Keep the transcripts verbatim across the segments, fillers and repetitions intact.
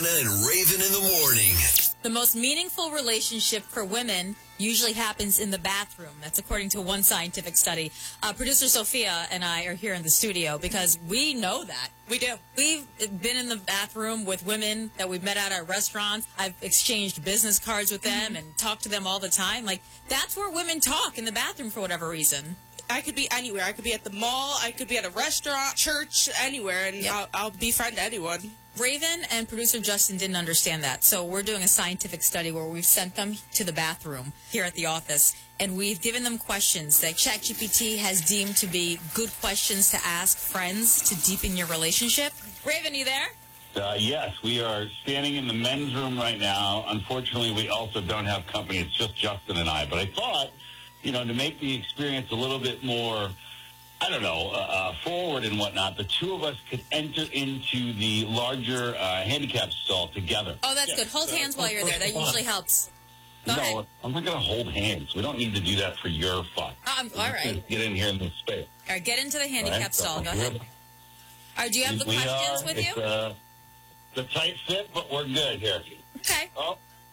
Anna and Raven in the morning. The most meaningful relationship for women usually happens in the bathroom. That's according to one scientific study. Uh, producer Sophia and I are here in the studio because we know that. We do. We've been in the bathroom with women that we've met at our restaurants. I've exchanged business cards with them and talked to them all the time. Like, that's where women talk, in the bathroom for whatever reason. I could be anywhere. I could be at the mall. I could be at a restaurant, church, anywhere, and Yep. I'll, I'll befriend anyone. Raven and producer Justin didn't understand that. So we're doing a scientific study where we've sent them to the bathroom here at the office, and we've given them questions that ChatGPT has deemed to be good questions to ask friends to deepen your relationship. Raven, you there? Uh, yes, we are standing in the men's room right now. Unfortunately, we also don't have company. It's just Justin and I. But I thought, you know, to make the experience a little bit more, I don't know, uh, uh, forward and whatnot, the two of us could enter into the larger uh, handicap stall together. Oh, that's Yeah. good. Hold hands while you're there. That usually helps. Go no, ahead. I'm not going to hold hands. We don't need to do that for your fun. Um, all right. Just get in here in this space. All right, get into the handicap Right, so stall. Go we're- ahead. All right, do you have the we questions are, with it's, you? Uh, the tight fit, but we're good here. Okay. Oh,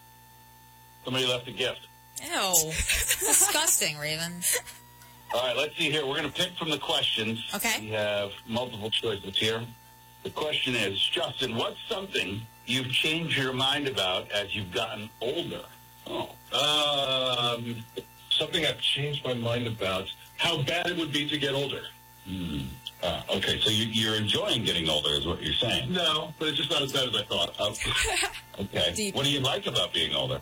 somebody left a gift. Ew. Disgusting, Raven. All right, let's see here. We're going to pick from the questions. Okay. We have multiple choices here. The question is, Justin, what's something you've changed your mind about as you've gotten older? Oh. Um, something I've changed my mind about, how bad it would be to get older. Hmm. Uh, okay, so you, you're enjoying getting older is what you're saying. No, but it's just not as bad as I thought. Okay. okay. Deep. What do you like about being older?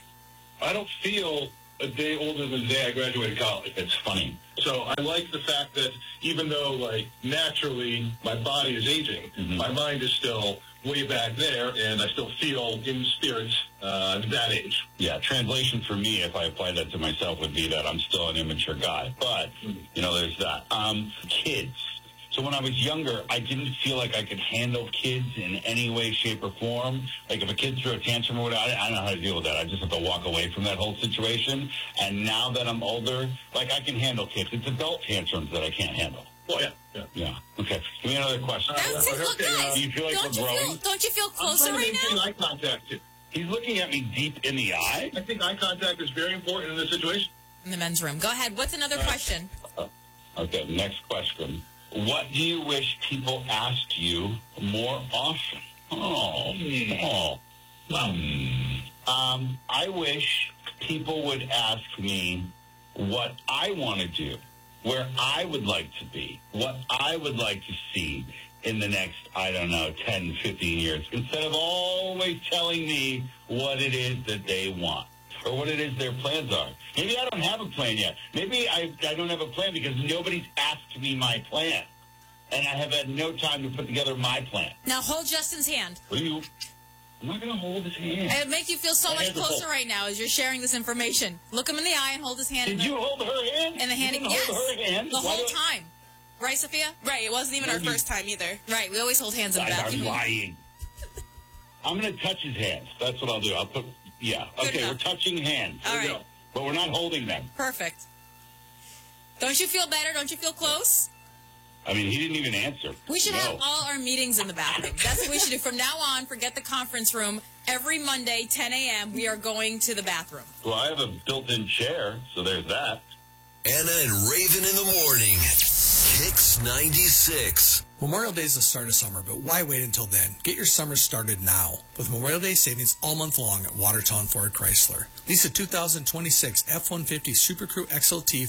I don't feel a day older than the day I graduated college. It's funny. So I like the fact that even though, like, naturally my body is aging, Mhm. my mind is still way back there, and I still feel in spirit uh, that age. Yeah, translation for me, if I apply that to myself, would be that I'm still an immature guy. But, you know, there's that. Um, kids. So when I was younger, I didn't feel like I could handle kids in any way, shape, or form. Like if a kid threw a tantrum or whatever, I, I don't know how to deal with that. I just have to walk away from that whole situation. And now that I'm older, like I can handle kids. It's adult tantrums that I can't handle. Well, yeah, yeah. Yeah. Okay. Give me another question. That's it. Look, okay, uh, guys, do you feel like don't, we're you feel, growing? don't you feel I'm closer trying to right maintain now? eye contact, too. He's looking at me deep in the eye. I think eye contact is very important in this situation. In the men's room. Go ahead. What's another question? Okay, next question. What do you wish people asked you more often? Oh, oh. Hmm. Um, I wish people would ask me what I want to do, where I would like to be, what I would like to see in the next, I don't know, ten, fifteen years, instead of always telling me what it is that they want or what it is their plans are. Maybe I don't have a plan yet. Maybe I, I don't have a plan because nobody's asked me my plan. And I have had no time to put together my plan. Now hold Justin's hand. Will you? I'm not going to hold his hand. It'll make you feel so My much hands are closer full. right now as you're sharing this information. Look him in the eye and hold his hand. in Did the, you hold her hand? in the hand? You didn't Yes. hold her hand? The Why whole do- time. Right, Sophia? Right, it wasn't even our Maybe- first time either. Right. We always hold hands in the Guys, back. I'm lying. I'm going to touch his hands. That's what I'll do. I'll put, yeah. Good Okay, enough. we're touching hands. All There we right. go. But we're not holding them. Perfect. Don't you feel better? Don't you feel close? I mean, he didn't even answer. We should no. have all our meetings in the bathroom. That's what we should do. From now on, forget the conference room. Every Monday, ten a.m., we are going to the bathroom. Well, I have a built-in chair, so there's that. Anna and Raven in the morning. Kicks ninety-six. Memorial Day is the start of summer, but why wait until then? Get your summer started now with Memorial Day savings all month long at Watertown Ford Chrysler. Lease a two thousand twenty-six F one fifty Super Crew X L T